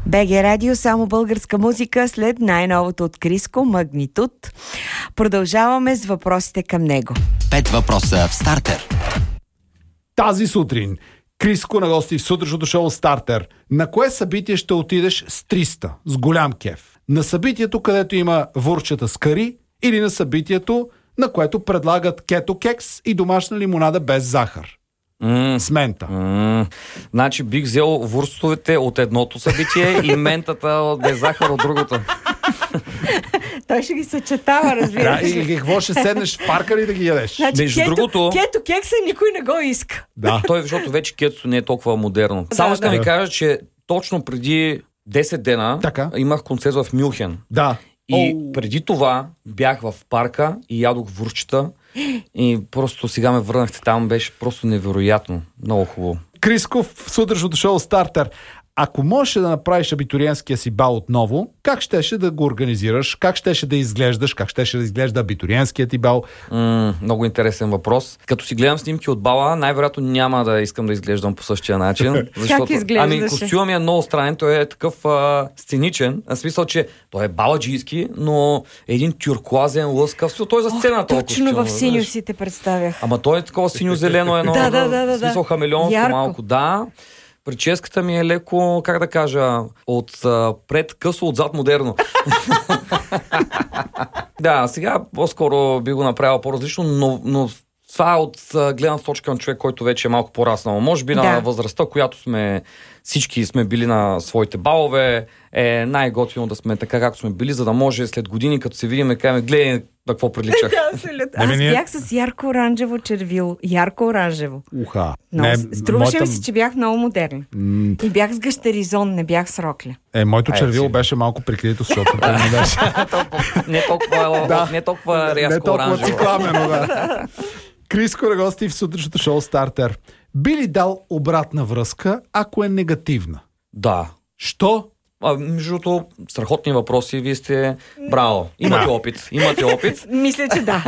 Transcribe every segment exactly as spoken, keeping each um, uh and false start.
Б Г Радио, само българска музика след най-новото от Криско, Магнитуд. Продължаваме с въпросите към него. Пет въпроса в Стартер. Тази сутрин Криско на гости в сутрешното шоу Стартер. На кое събитие ще отидеш с триста, с голям кеф? На събитието, където има вурчета с кари, или на събитието, на което предлагат кето кекс и домашна лимонада без захар? Mm. С мента. Mm. Значи бих взел вурстовете от едното събитие и ментата от без захар от другото. Той ще ги съчетава, разбира Да, се. и какво ще седнеш в парка ли да ги ядеш? Значи, Между кето, другото- кето кекса никой не го иска. Да. Той, защото вече кетото не е толкова модерно. Само Да, искам да. ви кажа, че точно преди десет дена Така. имах концерт в Мюнхен. Да. И Оу. преди това бях в парка и ядох вурчета и просто сега ме върнахте там, беше просто невероятно. Много хубаво. Криско в сутрешното шоу Стартер. Ако можеш да направиш абитуриентския си бал отново, как щеше да го организираш? Как щеше да изглеждаш? Как щеше да изглежда абитуриентският ти бал? М, много интересен въпрос. Като си гледам снимки от бала, най-вероятно няма да искам да изглеждам по същия начин. Защото, изглеждаше? ами костюмът ми е много странен, той е такъв а, сценичен. В смисъл, че той е баладжийски, но е един тюркуазен, лъскав. Той е за сцената. този Точно костюм, в синьо знаеш. си те представях. Ама той е такова синьо-зелено едно. Да, да, да, да, в смисъл да. хамелеонско Ярко. малко. Да. Прическата ми е леко, как да кажа, от а, пред късо, отзад модерно. Да, сега по-скоро би го направил по-различно, но, но това е от а, гледна точка на човек, който вече е малко по-раснал. Може би Да. на възрастта, която сме всички сме били на своите балове, е най-готино да сме така, както сме били, за да може след години, като се видим, да кажем, гледай на какво приличах. Аз Не, не, не. бях с ярко-оранжево червило. Ярко-оранжево. Уха. Много, Не, струваше моята- ми се, че бях много модерна. М, И бях с гъщеризон, не бях с рокля. Е, моето Ай, червило си. беше малко прикрито, защото той не беше. Не толкова, Да. не толкова Не рязко толкова оранжево. цикламено, да. Криско на гости в сутрешното шоу Стартер. Би ли дал обратна връзка, ако е негативна? Да. Що? А, между другото, страхотни въпроси. Вие сте браво. Имате Да. опит. Имате опит. Мисля, че да.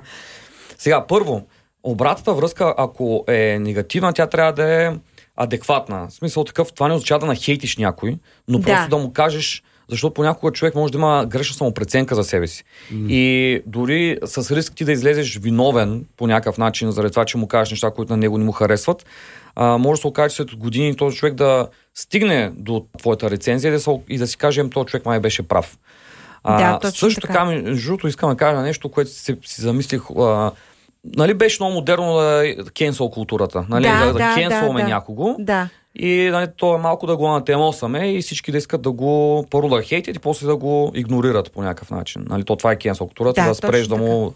Сега, първо, обратната връзка, ако е негативна, тя трябва да е адекватна. В смисъл такъв, това не означава да нахейтиш някой, но Да. просто да му кажеш, защото понякога човек може да има грешна самопреценка за себе си. И дори с риск ти да излезеш виновен по някакъв начин, заради това, че му кажеш неща, които на него не му харесват, а, може да се окаже, че след години този човек да стигне до твоята рецензия и да, се, и да си каже, този човек май беше прав. Да, точно също така. така, между другото, искам да кажа нещо, което си, си замислих. А, нали беше много модерно да кенсъл културата. Нали? Да, да, да, да, кенсълваме да, да. някого. Да. И нали, то е малко да го натемосаме и всички да искат да го първо да хейтят и после да го игнорират по някакъв начин. Нали, то това е кенсъл културата, Да, да, спреш да точно му...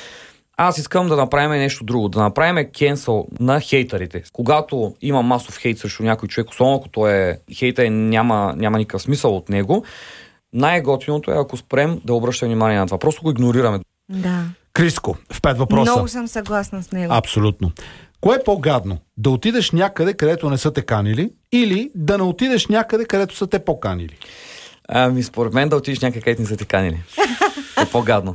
Аз искам да направим нещо друго. Да направим кенсъл на хейтерите. Когато има масов хейт срещу някой човек, особено ако той е хейта и няма, няма никакъв смисъл от него, най-готиното е ако спрем да обръщаме внимание на това. Просто го игнорираме. Да. Криско, в пет въпроса. Много съм съгласна с него. Абсолютно. Кое е по-гадно? Да отидеш някъде, където не са те канили, или да не отидеш някъде, където са те поканили? Ами, според мен да отидеш някъде, където не са те канили. Е по-гадно.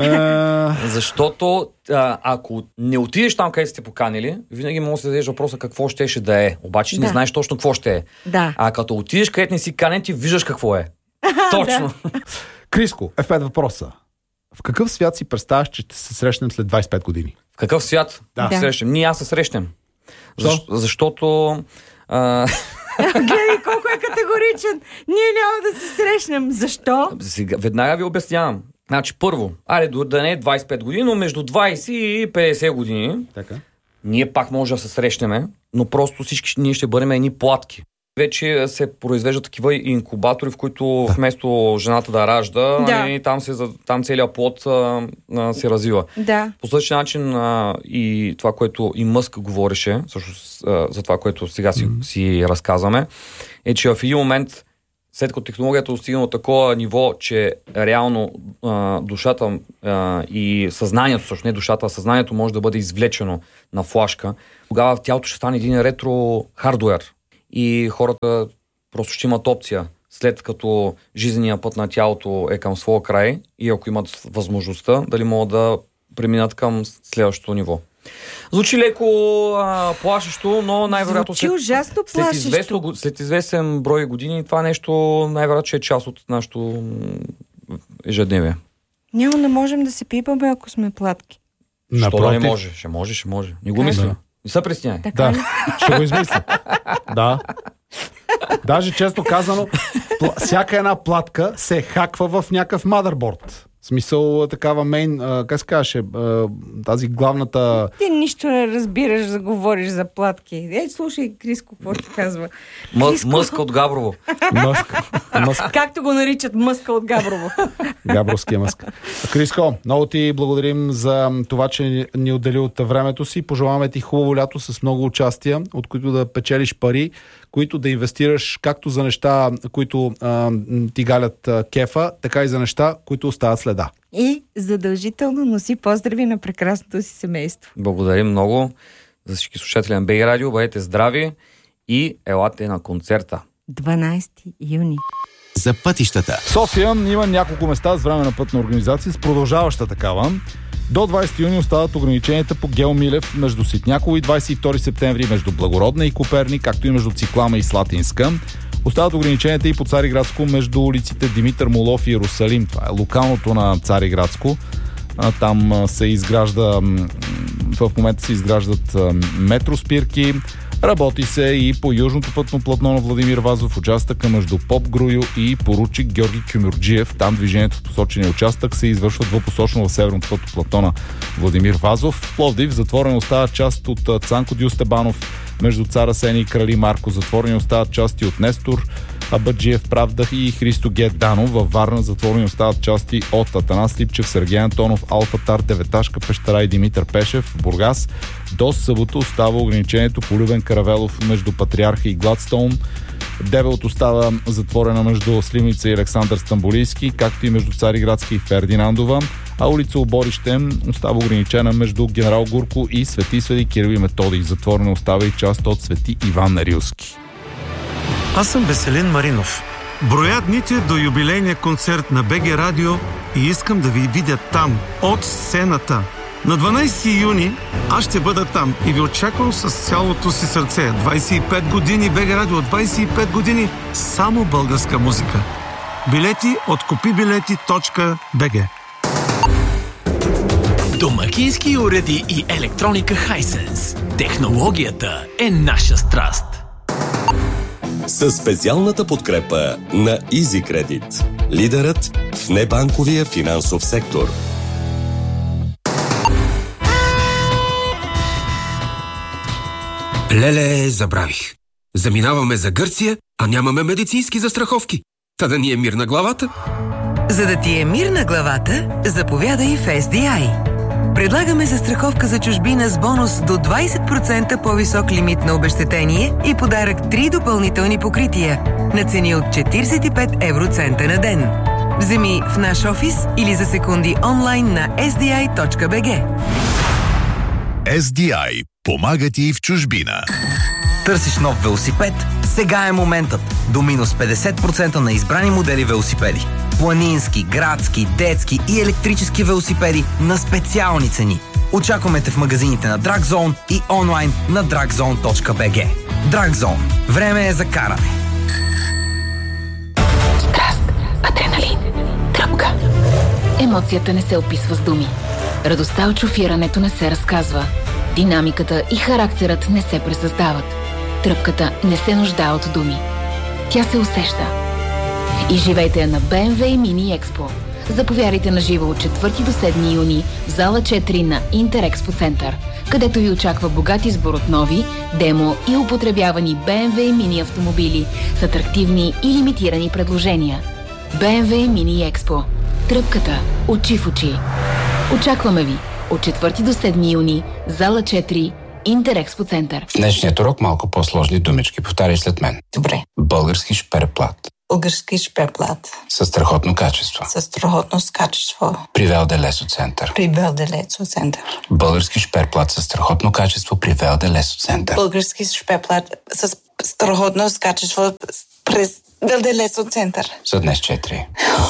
Е, Защото а, ако не отидеш там, където сте поканили, винаги може да се зададеш въпроса какво щеше да е. Обаче не Да. знаеш точно какво ще е. Да. А като отидеш където не си канен, ти виждаш какво е. Точно. Криско, е в пет въпроса. В какъв свят си представяш, че ще се срещнем след двайсет и пет години? В какъв свят Да. се срещнем? Ние аз се срещнем. Защо? Защ, защото... А, Гледай колко е категоричен. Ние няма да се срещнем. Защо? сега, веднага ви обяснявам. Значи първо, айде до- да не е двайсет и пет години, но между двайсет и петдесет години Така. ние пак може да се срещнем, но просто всички ще- ние ще бъдем едни платки. Вече се произвеждат такива инкубатори, в които вместо жената да ражда, Да. нали, там, се, за- там целият плод а, а, се развива. Да. По същия начин а, и това, което и Мъск говореше, също а, за това, което сега си, mm-hmm. си разказваме, е, че в един момент, след като технологията достигна до такова ниво, че реално а, душата а, и съзнанието, също не душата, а съзнанието може да бъде извлечено на флашка, тогава в тялото ще стане един ретро хардуер. И хората просто ще имат опция, след като жизненият път на тялото е към своя край и ако имат възможността, дали могат да преминат към следващото ниво. Звучи леко а, плашещо, но най-вероятно Звучи ужасно след, плашещо. известно, след известен брой години това нещо най-вероятно е част от нашото ежедневие. Няма, не можем да се пипаме, ако сме платки. Що да не може? Ще може, ще може. Не го Как? мисля. Да. Не се притесняй. Така ли? Да, ще го измисля. Да. Даже често казано, пла- всяка една платка се хаква в някакъв мадърборд. В смисъл такава мейн, а, как се казваше, а, тази главната... Ти нищо не разбираш да говориш за платки. Ей, слушай, Криско, какво ти казва? М- Криско, мъска от Габрово. Мъск. Мъск. както го наричат, мъска от Габрово. Габровския мъск. Криско, много ти благодарим за това, че ни отдели от времето си. Пожелаваме ти хубаво лято с много участия, от които да печелиш пари, които да инвестираш както за неща, които а, ти галят а, кефа, така и за неща, които остават следа. И задължително носи поздрави на прекрасното си семейство. Благодарим много за всички слушатели на БГ Радио. Бъдете здрави и елате на концерта. дванайсети юни. За пътищата. В София има няколко места с временна пътна организация, с продължаваща такава. До двайсети юни остават ограниченията по Гео Милев между Ситняково и двайсет и втори септември, между Благородна и Коперник, както и между Циклама и Слатинска. Остават ограниченията и по Цариградско между улиците Димитър Молов и Иерусалим. Това е локалното на Цариградско. Там се изгражда, в момента се изграждат метроспирки. Работи се и по южното пътно платно на Владимир Вазов, участъка между Поп Грую и поручик Георги Кюмюрджиев. Там движението в посочения участък се извършва двупосочно в северното пътно платно на Владимир Вазов. В Пловдив затворено остава част от Цанко Дюстебанов между Цар Асен и Крали Марко. Затворени остават части от Нестор Абаджиев Правдах и Христо Геданов. Във Варна затворени остават части от Атанас Липчев, Сергей Антонов, Алфа Тар, Деветашка Пещера и Димитър Пешев. В Бургас до събота остава ограничението по Любен Каравелов между Патриарха и Гладстоун. Дебелт остава затворена между Сливница и Александър Стамбулийски, както и между Цариградска и Фердинандова, а улица Оборище остава ограничена между Генерал Гурко и Свети Сведи Кирил и Методий. Затворена остава и част от Свети Иван Рилски. Аз съм Веселин Маринов. Броя дните до юбилейния концерт на БГ Радио и искам да ви видя там, от сцената. На дванайсети юни аз ще бъда там и ви очаквам с цялото си сърце. двайсет и пет години БГ Радио, двайсет и пет години само българска музика. Билети от купибилети точка би джи. Домакински уреди и електроника Hisense. Технологията е наша страст. Със специалната подкрепа на EasyCredit, лидерът в небанковия финансов сектор. Леле, забравих. Заминаваме за Гърция, а нямаме медицински застраховки. Та да ни е мир на главата. За да ти е мир на главата, заповядай в Ес Ди Ай. Предлагаме застраховка за чужбина с бонус до двайсет процента по-висок лимит на обезщетение и подарък три допълнителни покрития на цени от четирийсет и пет евроцента на ден. Вземи в наш офис или за секунди онлайн на ес ди ай точка би джи. Ес Ди Ай помага ти в чужбина. Търсиш нов велосипед? Сега е моментът. До минус петдесет процента на избрани модели велосипеди. Планински, градски, детски и електрически велосипеди на специални цени. Очакваме те в магазините на Dragzone и онлайн на dragzone точка би джи. Dragzone. Време е за каране. Страст, адреналин, тръпка. Емоцията не се описва с думи. Радостта от шофирането не се разказва. Динамиката и характерът не се пресъздават. Тръпката не се нуждае от думи. Тя се усеща. Изживейте я на Б Ем Ви Mini Expo. Заповядайте на живо от четвърти до седми юни в зала четири на Интерекспо Център, където ви очаква богат избор от нови, демо и употребявани Б Ем Ви Mini автомобили с атрактивни и лимитирани предложения. Б Ем Ви Mini Expo. Тръпката очи в очи. Очакваме ви от четвърти до седми юни, зала четири, Интерекспо Център. В днешният урок малко по-сложни думички. Повтаряй след мен. Добре. Български шперплат. Български шперплат. Със страхотно качество. Със страхотно качество. При Велделесо Център. При Велделесо Център. Български шперплат със страхотно качество при Велделесо Център. Български шперплат с страхотно качество през Велделесо Център. За днес четири.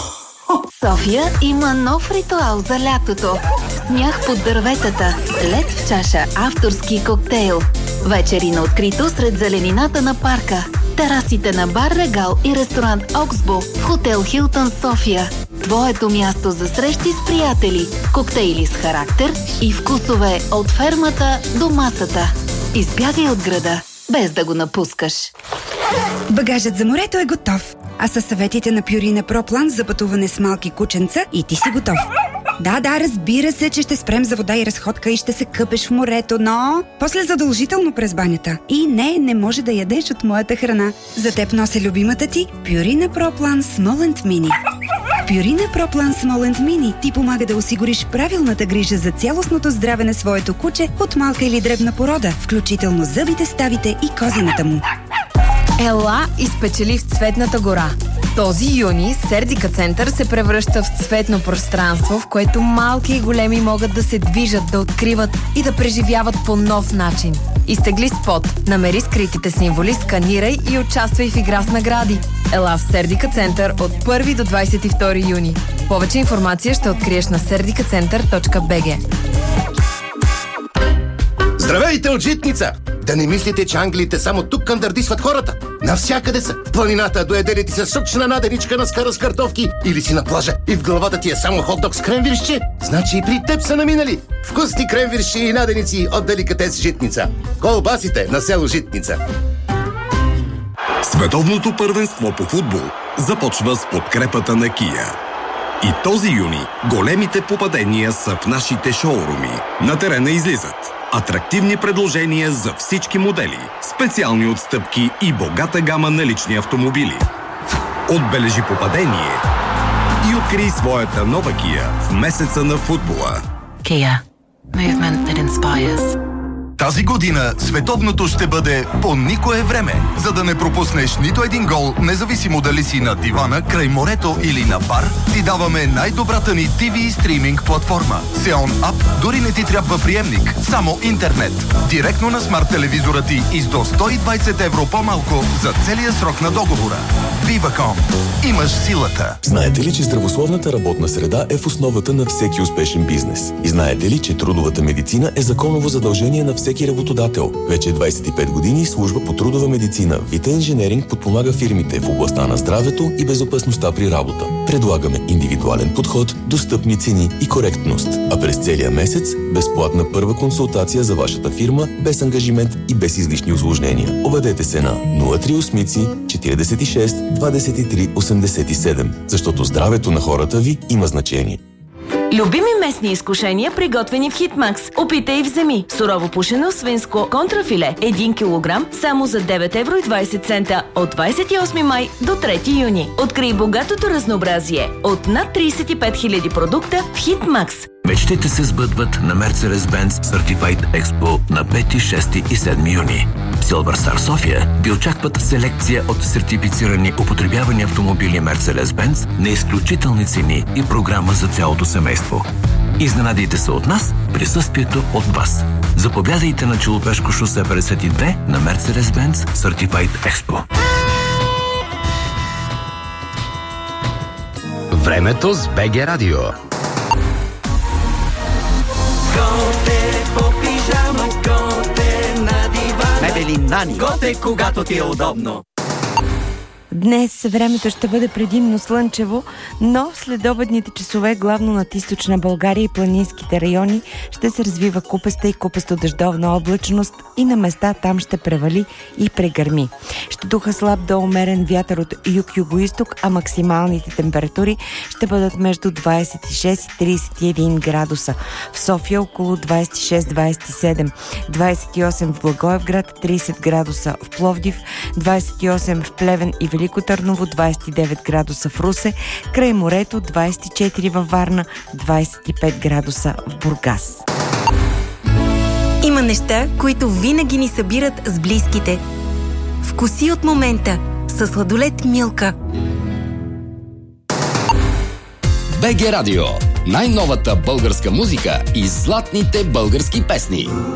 София има нов ритуал за лятото. Смях под дърветата, лед в чаша, авторски коктейл. Вечери на открито сред зеленината на парка. Терасите на бар Регал и ресторант Оксбо в хотел Хилтън София. Твоето място за срещи с приятели, коктейли с характер и вкусове от фермата до масата. Избягай от града, без да го напускаш. Багажът за морето е готов. А със съветите на Пюрина Про План за пътуване с малки кученца и ти си готов. Да, да, разбира се, че ще спрем за вода и разходка и ще се къпеш в морето, но после задължително през банята. И не, не може да ядеш от моята храна. За теб нося любимата ти Пюрина Про План Смоланд Мини. Пюрина Про План Смоланд Мини ти помага да осигуриш правилната грижа за цялостното здраве на своето куче от малка или дребна порода, включително зъбите, ставите и козината му. Ела и спечели в Цветната гора. Този юни Сердика център се превръща в цветно пространство, в което малки и големи могат да се движат, да откриват и да преживяват по нов начин. Изтегли спот, намери скритите символи, сканирай и участвай в игра с награди. Ела в Сердика център от първи до двадесет и втори юни. Повече информация ще откриеш на сердика център точка би джи. Здравейте от Житница! Да не мислите, че англиите само тук кандардисват хората. Навсякъде са. В планината доедели ти се сочна наденичка на скара с картофки или си на плажа и в главата ти е само хот-дог с кренвиршче. Значи и при теб са наминали. Вкусни кренвирши и наденици от деликатес Житница. Колбасите на село Житница. Световното първенство по футбол започва с подкрепата на Kia. И този юни големите попадения са в нашите шоуруми. На терена излизат атрактивни предложения за всички модели, специални отстъпки и богата гама на лични автомобили. Отбележи попадение и открий своята нова Kia в месеца на футбола. Kia. Movement that inspires. Тази година световното ще бъде по никое време. За да не пропуснеш нито един гол, независимо дали си на дивана, край морето или на бар, ти даваме най-добрата ни ти ви стриминг платформа. Xeon App, дори не ти трябва приемник, само интернет. Директно на смарт телевизора ти и с до сто и двадесет евро по-малко за целия срок на договора. Viva.com. Имаш силата. Знаете ли, че здравословната работна среда е в основата на всеки успешен бизнес? И знаете ли, че трудовата медицина е законово задължение на всеки работодател? Вече двадесет и пет години служба по трудова медицина Vita Engineering подпомага фирмите в областта на здравето и безопасността при работа. Предлагаме индивидуален подход, достъпни цени и коректност. А през целия месец безплатна първа консултация за вашата фирма, без ангажимент и без излишни усложнения. Обадете се на нула три осем четиридесет и шест двадесет и три осемдесет и седем, защото здравето на хората ви има значение. Любими местни изкушения, приготвени в Хитмакс. Опитай и вземи. Сурово пушено свинско контрафиле един килограм само за девет евро и двадесет цента от двадесет и осми май до трети юни. Открий богатото разнообразие от над тридесет и пет хиляди продукта в Хитмакс. Мечтите се сбъдват на Mercedes-Benz Certified Expo на пети, шести и седми юни. В Silver Star София ви очакват селекция от сертифицирани употребявани автомобили Mercedes-Benz на изключителни цени и програма за цялото семейство. Изненадайте се от нас, присъствието от вас. Заповядайте на Челопешко шосе петдесет и две на Mercedes-Benz Certified Expo. Времето с БГ Радио. Готе по пижама, готе на дивана. Мебели Нани. Готе, когато ти е удобно. Днес времето ще бъде предимно слънчево, но в следобедните часове, главно над източна България и планинските райони, ще се развива купеста и купесто-дъждовна облачност и на места там ще превали и прегърми. Ще духа слаб до умерен вятър от юг-югоизток, а максималните температури ще бъдат между двадесет и шест и тридесет и един градуса. В София около двадесет и шест до двадесет и седем, двадесет и осем в Благоевград, тридесет градуса в Пловдив, двадесет и осем в Плевен и Велико Търново, двадесет и девет градуса в Русе, край морето двадесет и четири във Варна, двадесет и пет градуса в Бургас. Има неща, които винаги ни събират с близките. Вкуси от момента със сладолед Милка. БГ Радио. Най-новата българска музика и златните български песни.